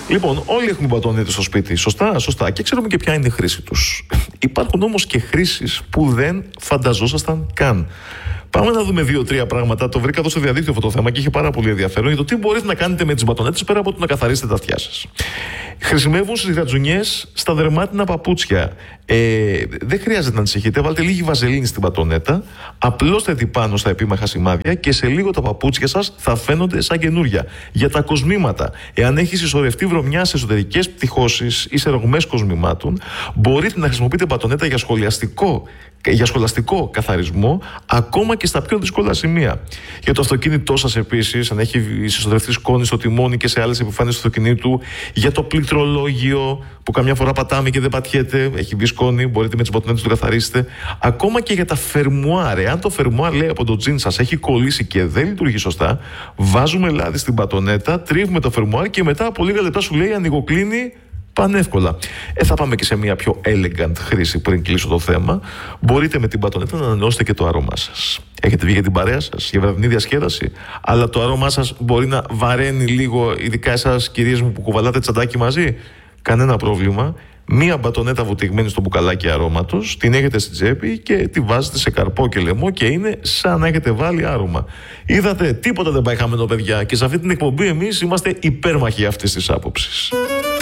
Λοιπόν, όλοι έχουμε μπατονέτες στο σπίτι. Σωστά, σωστά. Και ξέρουμε και ποια είναι η χρήση τους. Υπάρχουν όμως και χρήσεις που δεν φανταζόσασταν καν. Πάμε να δούμε 2-3 πράγματα. Το βρήκα εδώ στο διαδίκτυο αυτό το θέμα και είχε πάρα πολύ ενδιαφέρον για το τι μπορείτε να κάνετε με τις μπατονέτες πέρα από το να καθαρίσετε τα αυτιά σας. Χρησιμεύουν στις γρατζουνιές στα δερμάτινα παπούτσια. Δεν χρειάζεται να ανησυχείτε. Βάλτε λίγη βαζελίνη στην μπατονέτα, απλώστε την πάνω στα επίμαχα σημάδια και σε λίγο τα παπούτσια σας θα φαίνονται σαν καινούρια. Για τα κοσμήματα, εάν έχει συσσωρευτεί βρωμιά σε εσωτερικές πτυχώσεις ή σε ρογμές κοσμημάτων, μπορείτε να χρησιμοποιείτε μπατονέτα για σχολαστικό καθαρισμό, ακόμα και στα πιο δύσκολα σημεία. Για το αυτοκίνητό σας επίσης, αν έχει συσσωρευτεί σκόνη στο τιμόνι και σε άλλες επιφάνειες του αυτοκινήτου, για το πληκτρολόγιο που καμιά φορά πατάμε και δεν πατιέται, έχει μπει σκόνη, μπορείτε με τις μπατονέτες να το καθαρίσετε. Ακόμα και για τα φερμουάρ. Εάν το φερμουάρ, λέει, από το τζιν σας έχει κολλήσει και δεν λειτουργεί σωστά, βάζουμε λάδι στην μπατονέτα, τρίβουμε το φερμουάρ και μετά από λίγα λεπτά σου λέει ανοιγοκλίνει πανεύκολα. Θα πάμε και σε μια πιο elegant χρήση πριν κλείσω το θέμα. Μπορείτε με την μπατονέτα να ανανεώσετε και το άρωμά σας. Έχετε βγει για την παρέα σας, για βραδινή διασκέδαση, αλλά το άρωμά σας μπορεί να βαραίνει λίγο, ειδικά εσάς κυρίες μου που κουβαλάτε τσαντάκι μαζί. Κανένα πρόβλημα. Μία μπατονέτα βουτυγμένη στο μπουκαλάκι αρώματος, την έχετε στην τσέπη και τη βάζετε σε καρπό και λαιμό και είναι σαν να έχετε βάλει άρωμα. Είδατε, τίποτα δεν πάει χαμένο, παιδιά. Και σε αυτή την εκπομπή εμείς είμαστε υπέρμαχοι αυτής της άποψης.